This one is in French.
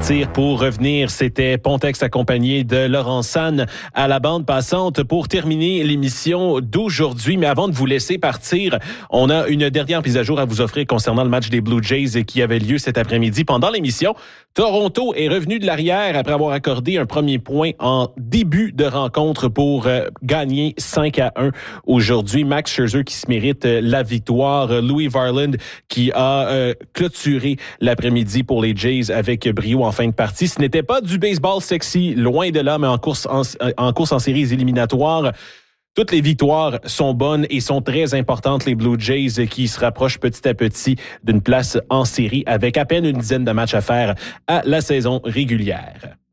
partir pour revenir. C'était Pontex accompagné de Laurent Sanne à la bande passante pour terminer l'émission d'aujourd'hui. Mais avant de vous laisser partir, on a une dernière mise à jour à vous offrir concernant le match des Blue Jays qui avait lieu cet après-midi. Pendant l'émission, Toronto est revenu de l'arrière après avoir accordé un premier point en début de rencontre pour gagner 5-1 aujourd'hui. Max Scherzer qui se mérite la victoire. Louis Varland qui a clôturé l'après-midi pour les Jays avec brio en fin de partie. Ce n'était pas du baseball sexy, loin de là, mais en course en séries éliminatoires. Toutes les victoires sont bonnes et sont très importantes. Les Blue Jays qui se rapprochent petit à petit d'une place en série avec à peine une dizaine de matchs à faire à la saison régulière.